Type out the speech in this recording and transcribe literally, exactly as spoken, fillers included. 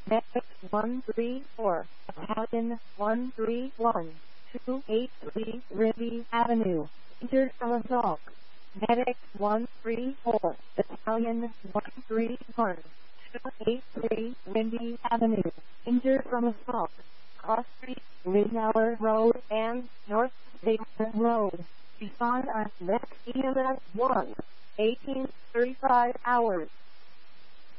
Medic one three four, Battalion one three one, two eight three Ribby Avenue, injured from assault. Medic one three four, Battalion one three one, two eight three Ribby Avenue, injured from assault. Cross Street, Ridnour Road, and North Station Road. Respond on next E M S one, eighteen thirty-five hours.